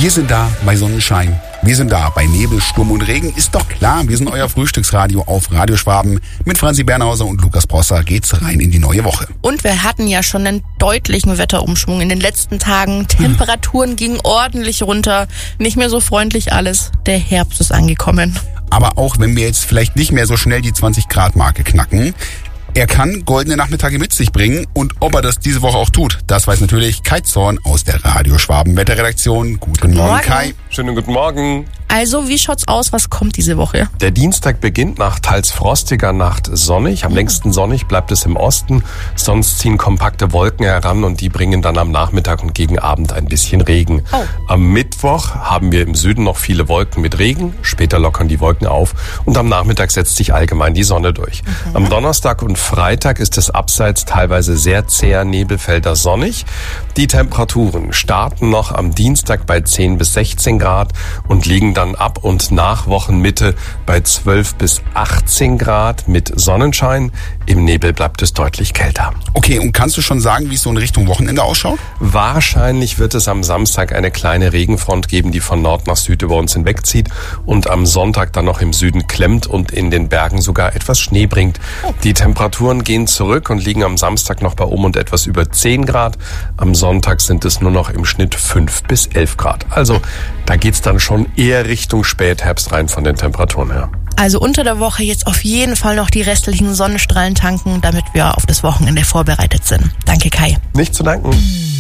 Wir sind da bei Sonnenschein. Wir sind da bei Nebel, Sturm und Regen. Ist doch klar, wir sind euer Frühstücksradio auf Radio Schwaben. Mit Franzi Bernhauser und Lukas Prosser geht's rein in die neue Woche. Und wir hatten ja schon einen deutlichen Wetterumschwung in den letzten Tagen. Temperaturen gingen ordentlich runter. Nicht mehr so freundlich alles. Der Herbst ist angekommen. Aber auch wenn wir jetzt vielleicht nicht mehr so schnell die 20-Grad-Marke knacken, er kann goldene Nachmittage mit sich bringen. Und ob er das diese Woche auch tut, das weiß natürlich Kai Zorn aus der Radio Schwaben Wetterredaktion. Guten Morgen, Kai. Schönen guten Morgen. Also, wie schaut's aus? Was kommt diese Woche? Der Dienstag beginnt nach teils frostiger Nacht sonnig. Am längsten sonnig bleibt es im Osten. Sonst ziehen kompakte Wolken heran und die bringen dann am Nachmittag und gegen Abend ein bisschen Regen. Oh. Am Mittwoch haben wir im Süden noch viele Wolken mit Regen. Später lockern die Wolken auf und am Nachmittag setzt sich allgemein die Sonne durch. Am Donnerstag und Freitag ist es abseits teilweise sehr zäher Nebelfelder sonnig. Die Temperaturen starten noch am Dienstag bei 10 bis 16 Grad und liegen dann ab und nach Wochenmitte bei 12 bis 18 Grad mit Sonnenschein. Im Nebel bleibt es deutlich kälter. Okay, und kannst du schon sagen, wie es so in Richtung Wochenende ausschaut? Wahrscheinlich wird es am Samstag eine kleine Regenfront geben, die von Nord nach Süd über uns hinwegzieht und am Sonntag dann noch im Süden klemmt und in den Bergen sogar etwas Schnee bringt. Die Temperaturen gehen zurück und liegen am Samstag noch bei und etwas über 10 Grad. Am Sonntag sind es nur noch im Schnitt 5 bis 11 Grad. Also da geht's dann schon eher Richtung Spätherbst rein von den Temperaturen her. Also unter der Woche jetzt auf jeden Fall noch die restlichen Sonnenstrahlen tanken, damit wir auf das Wochenende vorbereitet sind. Danke, Kai. Nicht zu danken.